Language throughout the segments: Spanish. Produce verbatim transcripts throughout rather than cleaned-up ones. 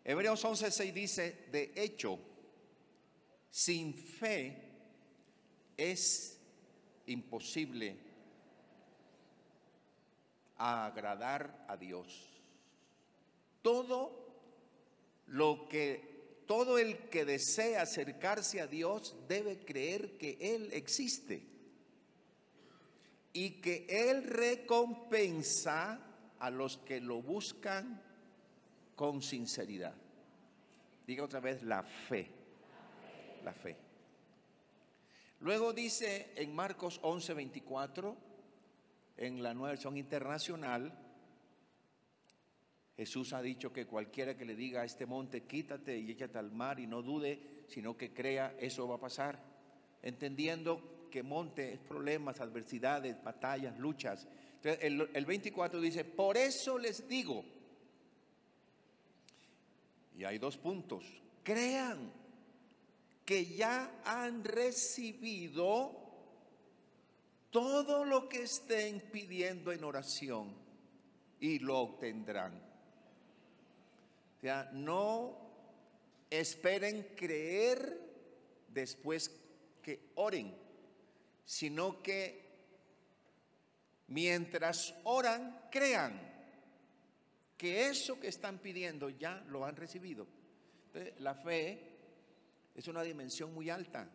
Hebreos once seis dice: de hecho, sin fe es imposible agradar a Dios. Todo lo que, todo el que desea acercarse a Dios debe creer que Él existe y que Él recompensa a los que lo buscan con sinceridad. Diga otra vez: la fe. La fe. Luego dice en Marcos once veinticuatro, en la Nueva Versión Internacional, Jesús ha dicho que cualquiera que le diga a este monte: quítate y échate al mar, y no dude, sino que crea, eso va a pasar. Entendiendo que monte es problemas, adversidades, batallas, luchas. Entonces el, el veinticuatro dice: por eso les digo. Y hay dos puntos: crean que ya han recibido todo lo que estén pidiendo en oración y lo obtendrán. O sea, no esperen creer después que oren, sino que mientras oran, crean que eso que están pidiendo ya lo han recibido. Entonces, la fe es una dimensión muy alta.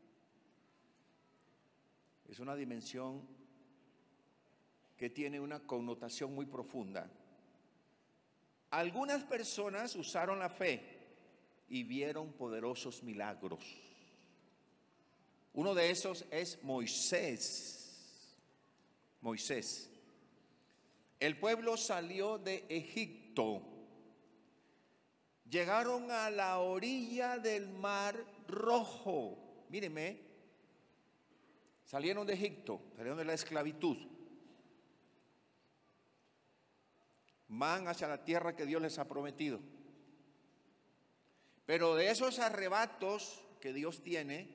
Es una dimensión que tiene una connotación muy profunda. Algunas personas usaron la fe y vieron poderosos milagros. Uno de esos es Moisés. Moisés. El pueblo salió de Egipto. Llegaron a la orilla del Mar Rojo. Míreme, salieron de Egipto, salieron de la esclavitud. Van hacia la tierra que Dios les ha prometido. Pero de esos arrebatos que Dios tiene,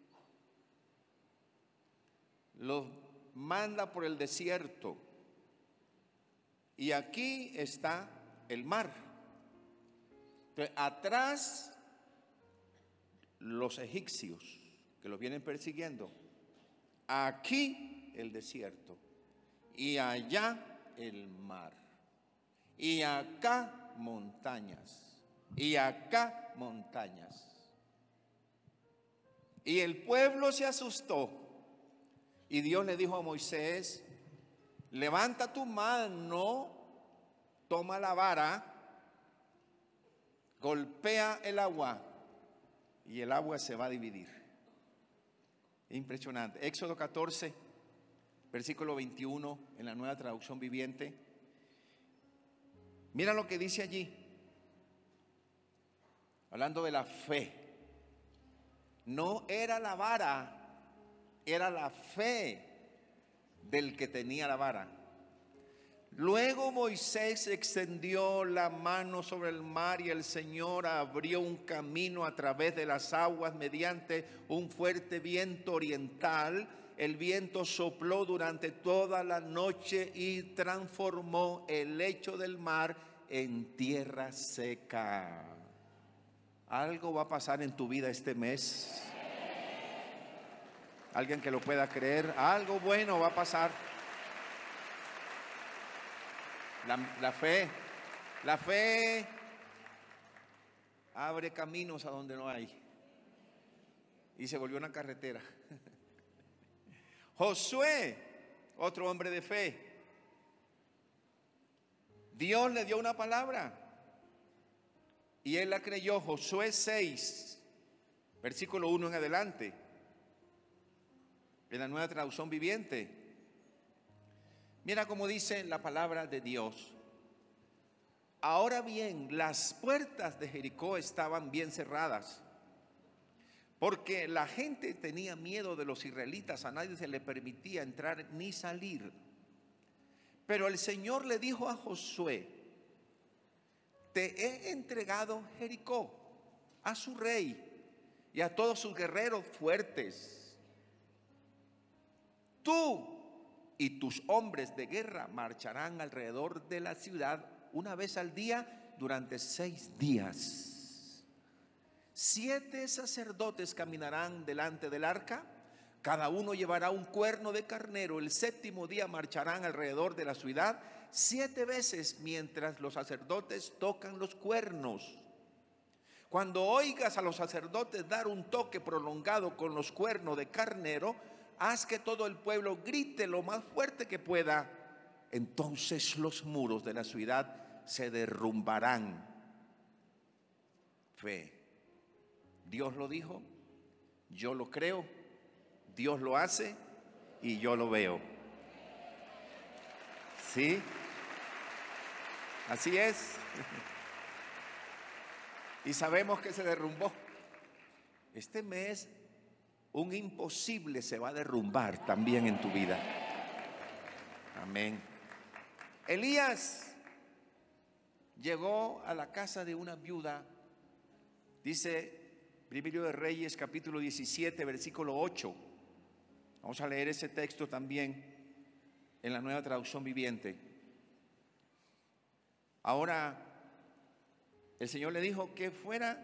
los manda por el desierto. Y aquí está el mar. Entonces, atrás los egipcios que los vienen persiguiendo. Aquí el desierto. Y allá el mar. Y acá montañas. Y acá montañas. Y el pueblo se asustó. Y Dios le dijo a Moisés: levanta tu mano, toma la vara, golpea el agua y el agua se va a dividir. Impresionante. Éxodo catorce, versículo veintiuno, en la Nueva Traducción Viviente. Mira lo que dice allí, hablando de la fe. No era la vara, era la fe del que tenía la vara. Luego Moisés extendió la mano sobre el mar y el Señor abrió un camino a través de las aguas mediante un fuerte viento oriental. El viento sopló durante toda la noche y transformó el lecho del mar en tierra seca. Algo va a pasar en tu vida este mes. Alguien que lo pueda creer, algo bueno va a pasar. La, la fe, la fe abre caminos a donde no hay. Y se volvió una carretera. Josué, otro hombre de fe. Dios le dio una palabra y él la creyó. Josué seis, versículo uno en adelante, en la Nueva Traducción Viviente. Mira cómo dice la palabra de Dios. Ahora bien, las puertas de Jericó estaban bien cerradas, porque la gente tenía miedo de los israelitas. A nadie se le permitía entrar ni salir. Pero el Señor le dijo a Josué: te he entregado Jericó a su rey y a todos sus guerreros fuertes. Tú y tus hombres de guerra marcharán alrededor de la ciudad una vez al día durante seis días. Siete sacerdotes caminarán delante del arca, cada uno llevará un cuerno de carnero. El séptimo día marcharán alrededor de la ciudad siete veces mientras los sacerdotes tocan los cuernos. Cuando oigas a los sacerdotes dar un toque prolongado con los cuernos de carnero, haz que todo el pueblo grite lo más fuerte que pueda. Entonces los muros de la ciudad se derrumbarán. Fe. Dios lo dijo, yo lo creo, Dios lo hace y yo lo veo. ¿Sí? Así es. Y sabemos que se derrumbó. Este mes un imposible se va a derrumbar también en tu vida. Amén. Elías llegó a la casa de una viuda. Dice Primero de Reyes capítulo diecisiete versículo ocho. Vamos a leer ese texto también en la Nueva Traducción Viviente. Ahora el Señor le dijo que fuera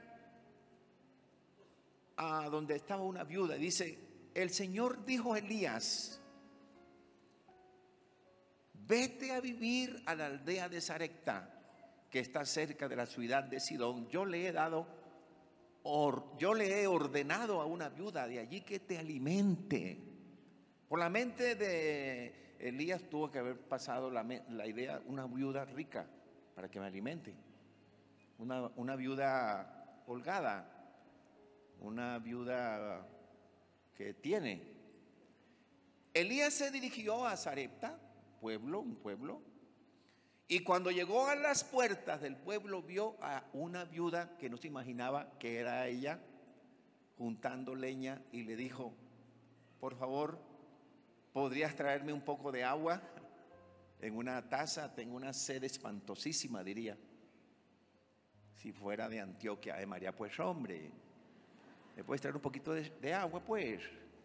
a donde estaba una viuda. Dice, el Señor dijo a Elías, vete a vivir a la aldea de Sarepta, que está cerca de la ciudad de Sidón. Yo le he dado, or, yo le he ordenado a una viuda de allí que te alimente. Por la mente de Elías tuvo que haber pasado la, la idea, una viuda rica para que me alimente. Una, una viuda holgada, una viuda que tiene. Elías se dirigió a Sarepta, pueblo, un pueblo, y cuando llegó a las puertas del pueblo vio a una viuda que no se imaginaba que era ella, juntando leña, y le dijo, por favor, ¿podrías traerme un poco de agua en una taza? Tengo una sed espantosísima, diría. Si fuera de Antioquia de María, pues hombre, ¿me puedes traer un poquito de, de agua, pues?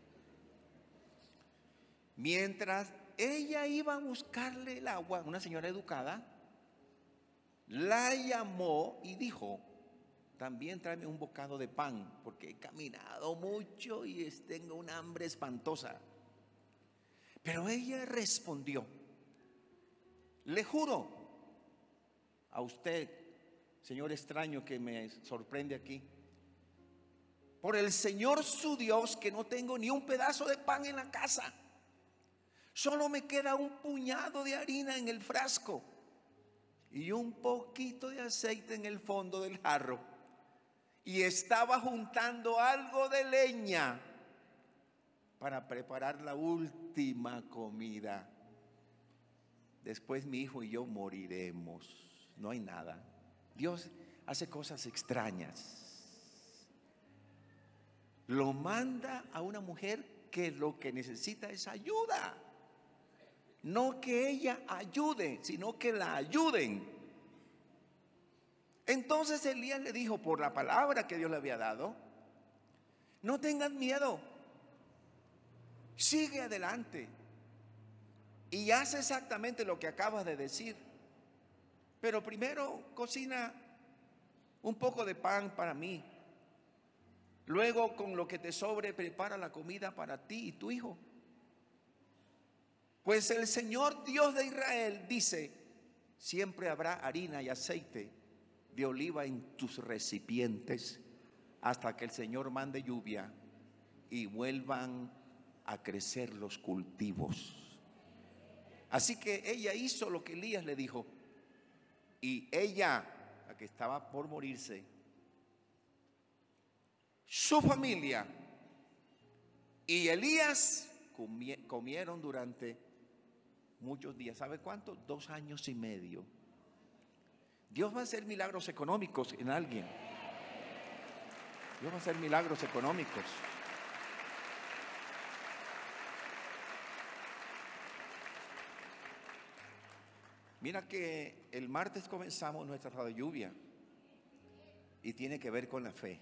Mientras ella iba a buscarle el agua, una señora educada la llamó y dijo, también tráeme un bocado de pan, porque he caminado mucho y tengo una hambre espantosa. Pero ella respondió, le juro a usted, señor extraño que me sorprende aquí, por el Señor su Dios, que no tengo ni un pedazo de pan en la casa. Solo me queda un puñado de harina en el frasco y un poquito de aceite en el fondo del jarro. Y estaba juntando algo de leña para preparar la última comida. Después mi hijo y yo moriremos. No hay nada. Dios hace cosas extrañas. Lo manda a una mujer que lo que necesita es ayuda. No que ella ayude, sino que la ayuden. Entonces Elías le dijo, por la palabra que Dios le había dado, no tengas miedo, sigue adelante y haz exactamente lo que acabas de decir. Pero primero cocina un poco de pan para mí. Luego, con lo que te sobre, prepara la comida para ti y tu hijo. Pues el Señor Dios de Israel dice, siempre habrá harina y aceite de oliva en tus recipientes hasta que el Señor mande lluvia y vuelvan a crecer los cultivos. Así que ella hizo lo que Elías le dijo. Y ella, la que estaba por morirse, su familia y Elías comieron durante muchos días. ¿Sabe cuánto? Dos años y medio. Dios va a hacer milagros económicos en alguien. Dios va a hacer milagros económicos. Mira que el martes comenzamos nuestra radio lluvia y tiene que ver con la fe.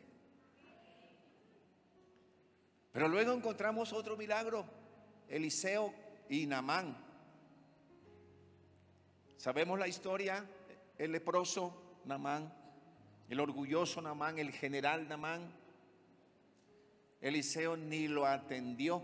Pero luego encontramos otro milagro, Eliseo y Naamán. Sabemos la historia, el leproso Naamán, el orgulloso Naamán, el general Naamán. Eliseo ni lo atendió.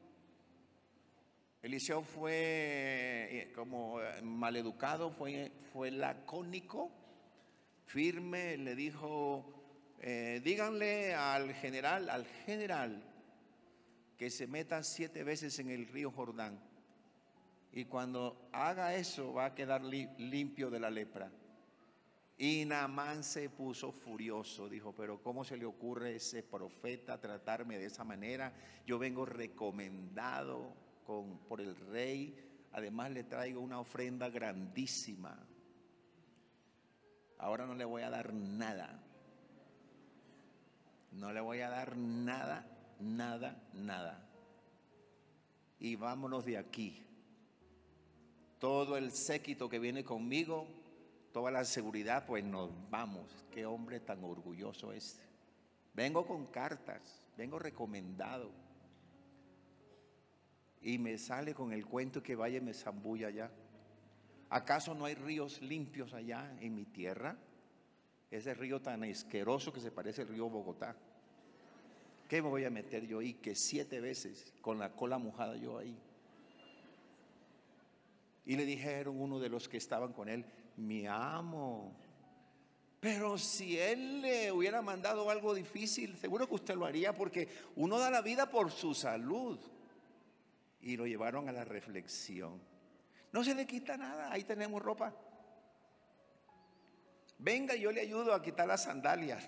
Eliseo fue como maleducado, fue, fue lacónico, firme, le dijo, eh, díganle al general, al general, que se meta siete veces en el río Jordán. Y cuando haga eso va a quedar li, limpio de la lepra. Y Naamán se puso furioso, dijo, pero ¿cómo se le ocurre a ese profeta tratarme de esa manera? Yo vengo recomendado con, por el rey, además le traigo una ofrenda grandísima. Ahora no le voy a dar nada. No le voy a dar nada, nada, nada. Y vámonos de aquí. Todo el séquito que viene conmigo, toda la seguridad, pues nos vamos. Qué hombre tan orgulloso es. Vengo con cartas, vengo recomendado. Y me sale con el cuento que vaya y me zambulla allá. ¿Acaso no hay ríos limpios allá en mi tierra? Ese río tan asqueroso que se parece al río Bogotá. ¿Qué me voy a meter yo ahí? Que siete veces con la cola mojada yo ahí. Y le dijeron uno de los que estaban con él, mi amo, pero si él le hubiera mandado algo difícil, seguro que usted lo haría, porque uno da la vida por su salud. Y lo llevaron a la reflexión. No se le quita nada, ahí tenemos ropa. Venga, yo le ayudo a quitar las sandalias.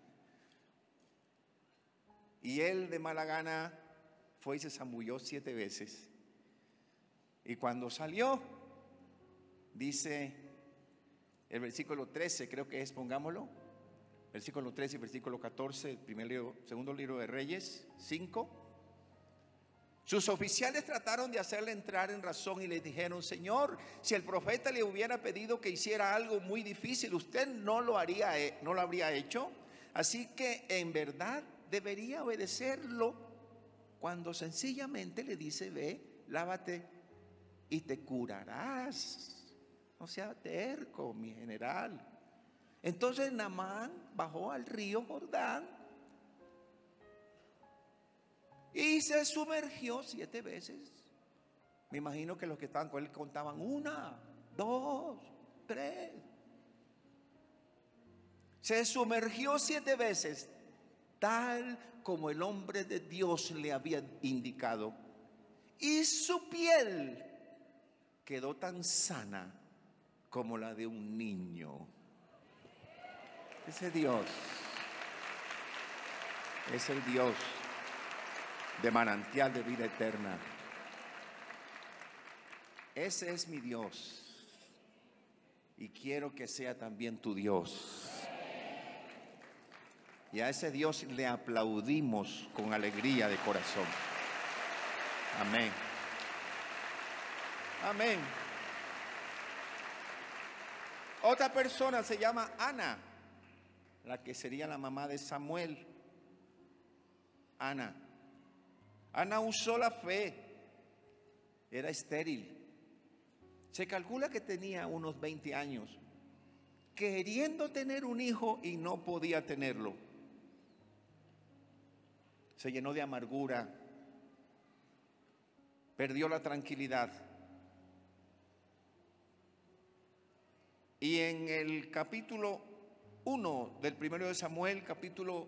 Y él de mala gana fue y se zambulló siete veces. Y cuando salió, dice el versículo trece, creo que es, pongámoslo, versículo trece y versículo catorce, el primer libro, segundo libro de Reyes, cinco. Sus oficiales trataron de hacerle entrar en razón y le dijeron, Señor, si el profeta le hubiera pedido que hiciera algo muy difícil, usted no lo haría, no lo habría hecho. Así que en verdad debería obedecerlo cuando sencillamente le dice, ve, lávate y te curarás. No sea terco, mi general. Entonces Naamán bajó al río Jordán y se sumergió siete veces. Me imagino que los que estaban con él contaban una, dos, tres. Se sumergió siete veces, tal como el hombre de Dios le había indicado. Y su piel quedó tan sana como la de un niño. Ese Dios es el Dios de manantial de vida eterna. Ese es mi Dios y quiero que sea también tu Dios. Y a ese Dios le aplaudimos con alegría de corazón. Amén. Amén. Otra persona se llama Ana, la que sería la mamá de Samuel. Ana. Ana usó la fe. Era estéril. Se calcula que tenía unos veinte años, queriendo tener un hijo y no podía tenerlo. Se llenó de amargura, perdió la tranquilidad. Y en el capítulo uno del primero de Samuel, capítulo